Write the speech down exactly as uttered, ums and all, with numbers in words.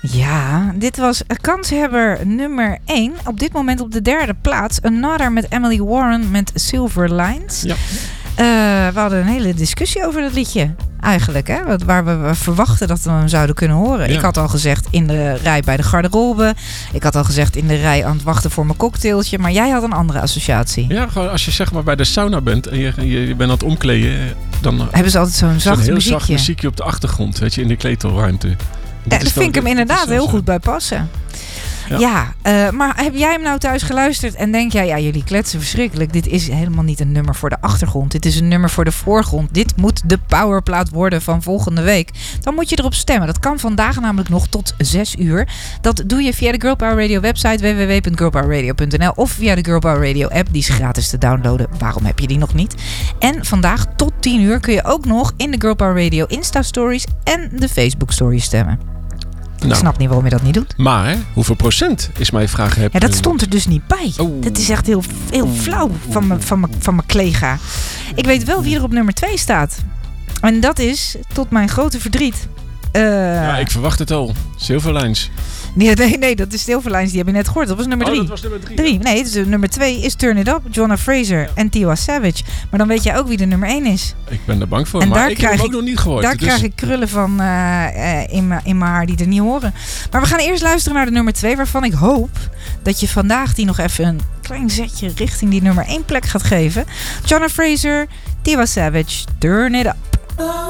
Ja, dit was kanshebber nummer één. Op dit moment op de derde plaats. Another met Emily Warren met Silver Lines. Ja. Uh, we hadden een hele discussie over dat liedje. Eigenlijk, hè? Waar we verwachten dat we hem zouden kunnen horen. Ja. Ik had al gezegd in de rij bij de garderobe. Ik had al gezegd in de rij aan het wachten voor mijn cocktailtje. Maar jij had een andere associatie. Ja, gewoon als je zeg maar bij de sauna bent en je, je, je bent aan het omkleden. Dan hebben ze altijd zo'n zacht heel muziekje. zacht muziekje op de achtergrond, weet je, in de kleedtelruimte. Ja, daar vind ik hem inderdaad heel goed bij passen. Ja, ja uh, maar heb jij hem nou thuis geluisterd en denk jij, ja, jullie kletsen verschrikkelijk. Dit is helemaal niet een nummer voor de achtergrond. Dit is een nummer voor de voorgrond. Dit moet de powerplaat worden van volgende week. Dan moet je erop stemmen. Dat kan vandaag namelijk nog tot zes uur. Dat doe je via de Girl Power Radio website w w w punt girl power radio punt n l of via de Girl Power Radio app. Die is gratis te downloaden. Waarom heb je die nog niet? En vandaag tot tien uur kun je ook nog in de Girl Power Radio Insta Stories en de Facebook Stories stemmen. Nou, ik snap niet waarom je dat niet doet. Maar hoeveel procent is mijn vraag? Heb ja, dat stond er dus niet bij. Oh. Dat is echt heel, heel flauw van mijn van mijn van mijn collega. Ik weet wel wie er op nummer twee staat. En dat is, tot mijn grote verdriet... Uh, ja, ik verwacht het al. Silver Lines. Nee, nee, nee, dat is Silver Lines. Die heb je net gehoord. Dat was nummer drie. Oh, dat was nummer drie. drie. Nee, dus nummer twee is Turn It Up, Jonna Fraser ja. en Tiwa Savage. Maar dan weet jij ook wie de nummer één is. Ik ben er bang voor, en maar daar ik heb hem ook ik, nog niet gehoord. Daar dus... krijg ik krullen van uh, uh, in mijn haar die er niet horen. Maar we gaan eerst luisteren naar de nummer twee, waarvan ik hoop dat je vandaag die nog even een klein zetje richting die nummer één plek gaat geven. Jonna Fraser, Tiwa Savage, Turn It Up.